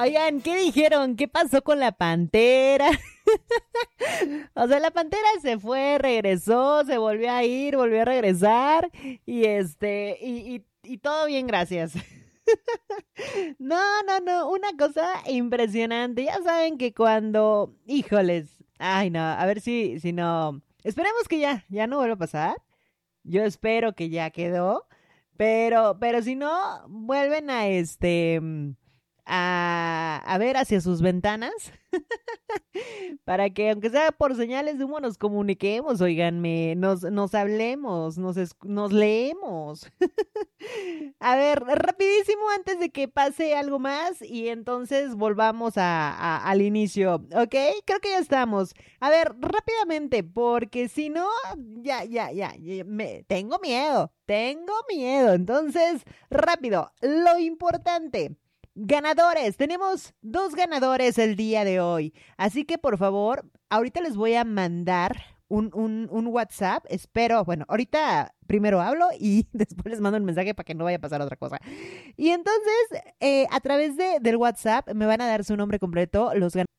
Oigan, ¿qué dijeron? ¿Qué pasó con la pantera? O sea, la pantera se fue, regresó, se volvió a ir, volvió a regresar y todo bien, gracias. No, no, no, una cosa impresionante. Ya saben que cuando, híjoles, ay no, a ver si no, esperemos que ya no vuelva a pasar. Yo espero que ya quedó, pero si no, vuelven a ver hacia sus ventanas para que, aunque sea por señales de humo, nos comuniquemos, oiganme, nos hablemos, nos leemos. A ver, rapidísimo antes de que pase algo más y entonces volvamos al inicio, ¿ok? Creo que ya estamos. A ver, rápidamente, porque si no, tengo miedo. Entonces, rápido, lo importante. Ganadores, tenemos 2 ganadores el día de hoy. Así que por favor, ahorita les voy a mandar un WhatsApp. Espero, bueno, ahorita primero hablo y después les mando un mensaje para que no vaya a pasar otra cosa. Y entonces, a través del WhatsApp me van a dar su nombre completo los ganadores.